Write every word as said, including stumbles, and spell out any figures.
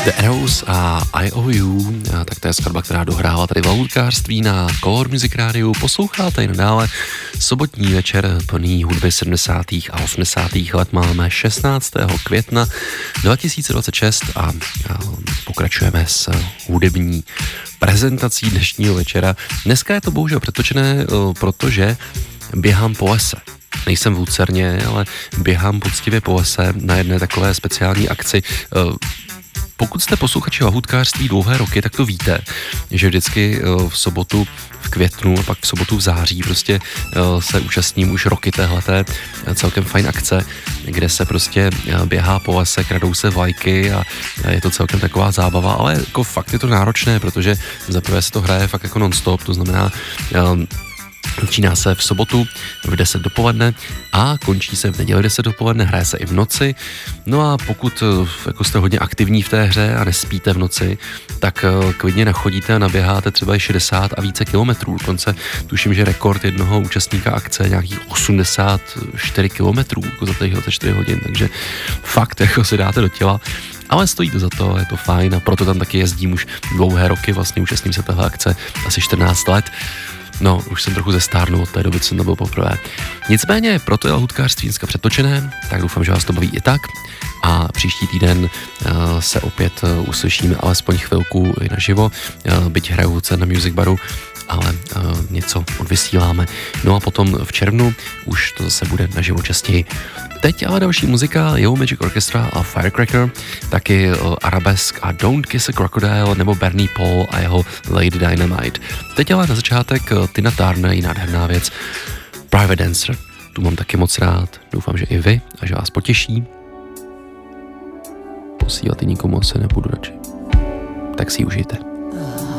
The Arrows a I O U, a tak to je skladba, která dohrála tady v Lahůdkářství na Color Music Rádiu. Posloucháte i nadále sobotní večer plný hudby sedmdesátých a osmdesátých let. Máme šestnáctého května dva tisíce dvacet šest a, a pokračujeme s hudební prezentací dnešního večera. Dneska je to bohužel přetočené, protože běhám po lese. Nejsem v Lucerně, ale běhám poctivě po lese na jedné takové speciální akci. Pokud jste posluchači Lahůdkářství dlouhé roky, tak to víte, že vždycky v sobotu v květnu a pak v sobotu v září prostě se účastním už roky téhleté celkem fajn akce, kde se prostě běhá po lese, kradou se vlajky a je to celkem taková zábava, ale jako fakt je to náročné, protože zaprvé se to hraje fakt jako non-stop, to znamená začíná se v sobotu v deset dopoledne a končí se v neděli v deset dopoledne, hraje se i v noci. No a pokud jako jste hodně aktivní v té hře a nespíte v noci, tak klidně nachodíte a naběháte třeba i šedesát a více kilometrů. Dokonce tuším, že rekord jednoho účastníka akce je nějakých osmdesát čtyři kilometrů jako za těchto čtyři hodin, takže fakt jako se dáte do těla. Ale stojí to za to, je to fajn a proto tam taky jezdím už dlouhé roky, vlastně účastním se téhle akce asi čtrnáct let. No, už jsem trochu zestárnul od té doby, co jsem to byl poprvé. Nicméně, proto je Lahůdkářství dneska přetočené, tak doufám, že vás to baví i tak. A příští týden uh, se opět uh, uslyšíme alespoň chvilku i naživo, uh, byť hraju na Music Baru, ale uh, něco odvysíláme. No a potom v červnu už to zase bude naživo častěji. Teď ale další muzika, Yellow Magic Orchestra a Firecracker, taky uh, Arabesk a Don't Kiss a Crocodile, nebo Bernie Paul a jeho Lady Dynamite. Teď ale na začátek uh, Tina Turner, jiná nádherná věc, Private Dancer. Tu mám taky moc rád, doufám, že i vy a že vás potěší. Posílat i nikomu se nebudu radši. Tak si ji užijte.